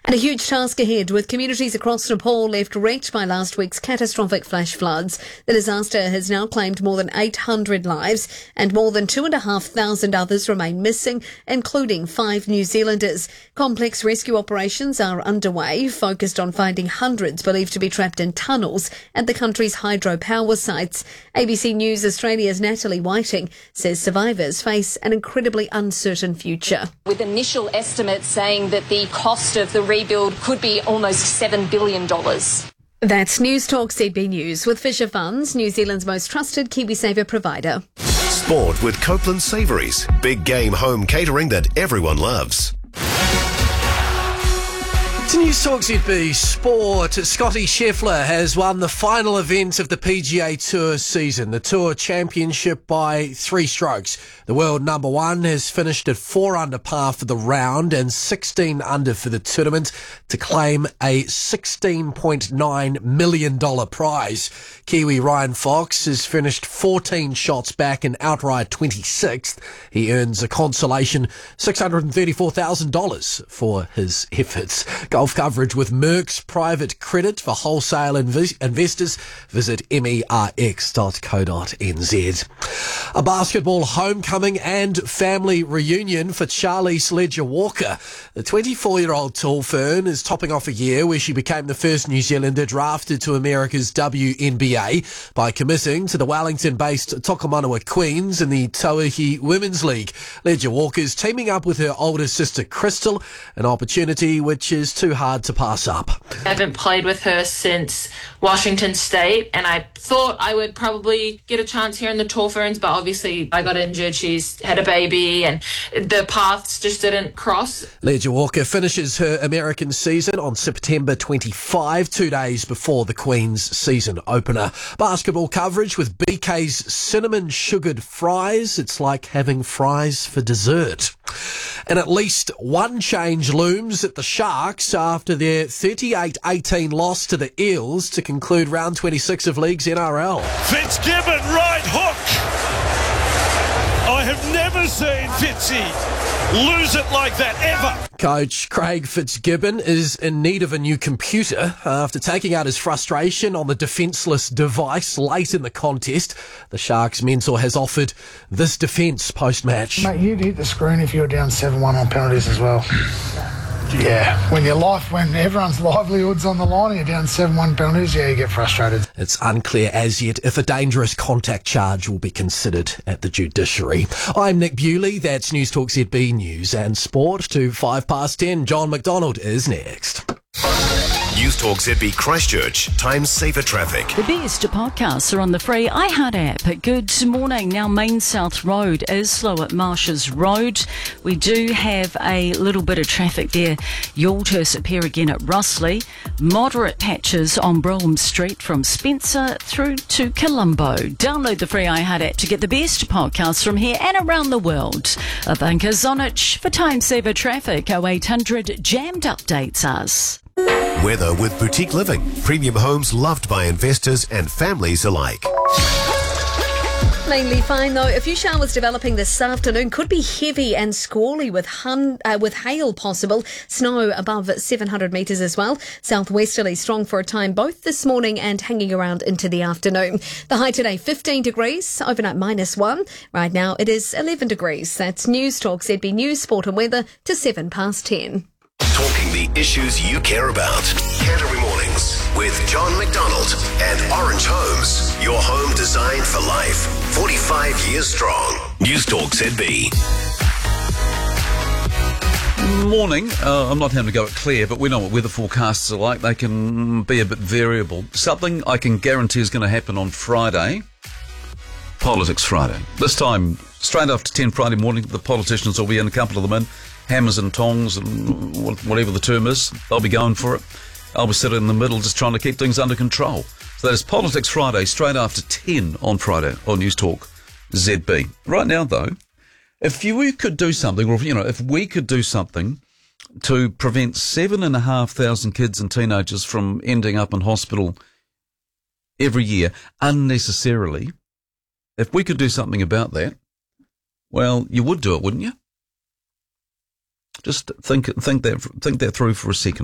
And a huge task ahead, with communities across Nepal left wrecked by last week's catastrophic flash floods. The disaster has now claimed more than 800 lives, and more than 2,500 others remain missing, including 5 New Zealanders. Complex rescue operations are underway, focused on finding hundreds believed to be trapped in tunnels at the country's hydropower sites. ABC News Australia's Natalie Whiting says survivors face an incredibly uncertain future. With initial estimates saying that the cost of the rebuild could be almost $7 billion. That's News Talk ZB News with Fisher Funds, New Zealand's most trusted KiwiSaver provider. Sport with Copeland Savouries. Big game home catering that everyone loves. To News Talk ZB Sport, Scotty Scheffler has won the final event of the PGA Tour season, the Tour Championship, by 3 strokes. The world number 1 has finished at 4 under par for the round and 16 under for the tournament to claim a $16.9 million prize. Kiwi Ryan Fox has finished 14 shots back and outright 26th. He earns a consolation $634,000 for his efforts. Golf coverage with Merck's private credit for wholesale investors. Visit merx.co.nz. A basketball homecoming and family reunion for Charlize Leger-Walker. The 24-year-old tall fern is topping off a year where she became the first New Zealander drafted to America's WNBA by committing to the Wellington-based Tokomanawa Queens in the Tauihi Women's League. Leger-Walker is teaming up with her older sister Crystal, an opportunity which is too hard to pass up. I haven't played with her since Washington State, and I thought I would probably get a chance here in the Tall Ferns, but obviously I got injured. She's had a baby, and the paths just didn't cross. Leger-Walker finishes her American season on September 25, 2 days before the Queen's season opener. Basketball coverage with BK's cinnamon sugared fries. It's like having fries for dessert. And at least one change looms at the Sharks after their 38-18 loss to the Eels to conclude round 26 of League's NRL. Fitzgibbon, right hook. I have never seen Fitzy lose it like that, ever. Coach Craig Fitzgibbon is in need of a new computer after taking out his frustration on the defenceless device late in the contest. The Sharks' mentor has offered this defence post-match. Mate, you'd hit the screen if you were down 7-1 on penalties as well. Yeah, when everyone's livelihood's on the line and you're down 7-1 penalties, you get frustrated. It's unclear as yet if a dangerous contact charge will be considered at the judiciary. I'm Nick Bewley, that's News Talk ZB News and Sport to 10:05. John McDonald is next. News Talk ZB Christchurch, time saver traffic. The best podcasts are on the free iHeart app. Good morning. Now, Main South Road is slow at Marshes Road. We do have a little bit of traffic there. Yalthurst appear again at Russley. Moderate patches on Brougham Street from Spencer through to Colombo. Download the free iHeart app to get the best podcasts from here and around the world. Ivanka Zonic for time saver traffic. 0800 Jammed updates us. Weather with Boutique Living. Premium homes loved by investors and families alike. Mainly fine though. A few showers developing this afternoon. Could be heavy and squally with hail possible. Snow above 700 metres as well. Southwesterly strong for a time both this morning and hanging around into the afternoon. The high today 15 degrees. Overnight -1. Right now it is 11 degrees. That's News Talk ZB News, Sport and Weather to 10:07. Talking the issues you care about. Canterbury Mornings with John McDonald and Orange Homes. Your home designed for life. 45 years strong. News Talk ZB. Morning. I'm not having to go at clear, but we know what weather forecasts are like. They can be a bit variable. Something I can guarantee is going to happen on Friday. Politics Friday. This time, straight after 10 Friday morning, the politicians will be in, a couple of them in. Hammers and tongs and whatever the term is, they'll be going for it. I'll be sitting in the middle just trying to keep things under control. So that is Politics Friday, straight after 10 on Friday on News Talk ZB. Right now, though, if we could do something, or if we could do something to prevent 7,500 kids and teenagers from ending up in hospital every year unnecessarily, if we could do something about that, well, you would do it, wouldn't you? Just think that through for a second.